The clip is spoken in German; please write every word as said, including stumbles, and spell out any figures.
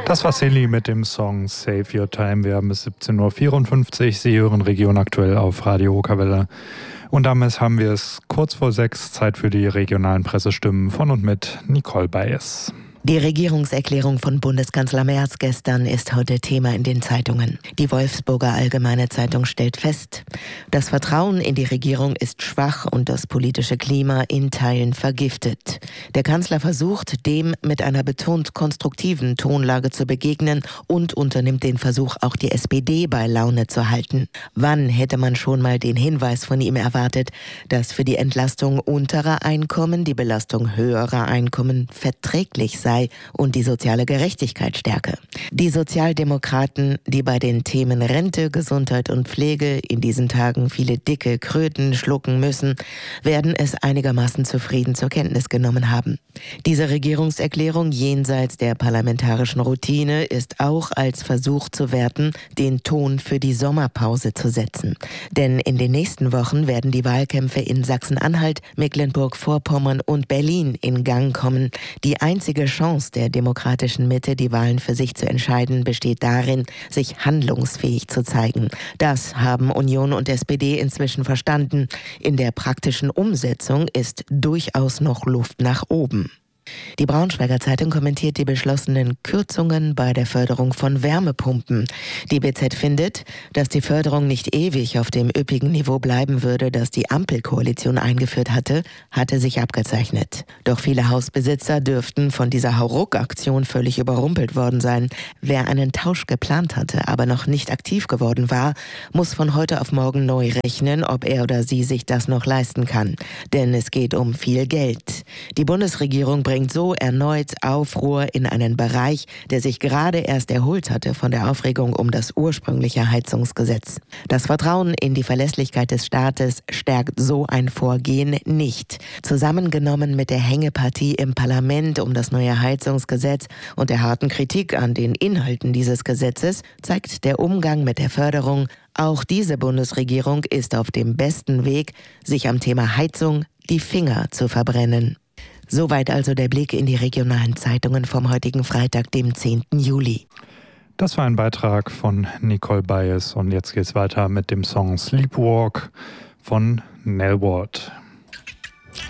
Das war Silly mit dem Song Save Your Time. Wir haben bis siebzehn Uhr vierundfünfzig. Sie hören Region aktuell auf Radio Okerwelle. Und damit haben wir es kurz vor sechs. Zeit für die regionalen Pressestimmen von und mit Nicole Baes. Die Regierungserklärung von Bundeskanzler Merz gestern ist heute Thema in den Zeitungen. Die Wolfsburger Allgemeine Zeitung stellt fest, das Vertrauen in die Regierung ist schwach und das politische Klima in Teilen vergiftet. Der Kanzler versucht, dem mit einer betont konstruktiven Tonlage zu begegnen und unternimmt den Versuch, auch die S P D bei Laune zu halten. Wann hätte man schon mal den Hinweis von ihm erwartet, dass für die Entlastung unterer Einkommen die Belastung höherer Einkommen verträglich sei und die soziale Gerechtigkeit stärke. Die Sozialdemokraten, die bei den Themen Rente, Gesundheit und Pflege in diesen Tagen viele dicke Kröten schlucken müssen, werden es einigermaßen zufrieden zur Kenntnis genommen haben. Diese Regierungserklärung jenseits der parlamentarischen Routine ist auch als Versuch zu werten, den Ton für die Sommerpause zu setzen. Denn in den nächsten Wochen werden die Wahlkämpfe in Sachsen-Anhalt, Mecklenburg-Vorpommern und Berlin in Gang kommen. Die einzige Chance der demokratischen Mitte, die Wahlen für sich zu entscheiden, besteht darin, sich handlungsfähig zu zeigen. Das haben Union und S P D inzwischen verstanden. In der praktischen Umsetzung ist durchaus noch Luft nach oben. Die Braunschweiger Zeitung kommentiert die beschlossenen Kürzungen bei der Förderung von Wärmepumpen. Die B Z findet, dass die Förderung nicht ewig auf dem üppigen Niveau bleiben würde, das die Ampelkoalition eingeführt hatte, hatte sich abgezeichnet. Doch viele Hausbesitzer dürften von dieser Hauruck-Aktion völlig überrumpelt worden sein. Wer einen Tausch geplant hatte, aber noch nicht aktiv geworden war, muss von heute auf morgen neu rechnen, ob er oder sie sich das noch leisten kann. Denn es geht um viel Geld. Die Bundesregierung bringt bringt so erneut Aufruhr in einen Bereich, der sich gerade erst erholt hatte von der Aufregung um das ursprüngliche Heizungsgesetz. Das Vertrauen in die Verlässlichkeit des Staates stärkt so ein Vorgehen nicht. Zusammengenommen mit der Hängepartie im Parlament um das neue Heizungsgesetz und der harten Kritik an den Inhalten dieses Gesetzes zeigt der Umgang mit der Förderung, auch diese Bundesregierung ist auf dem besten Weg, sich am Thema Heizung die Finger zu verbrennen. Soweit also der Blick in die regionalen Zeitungen vom heutigen Freitag, dem zehnten Juli. Das war ein Beitrag von Nicole Baes und jetzt geht's weiter mit dem Song Sleepwalk von Nell Ward.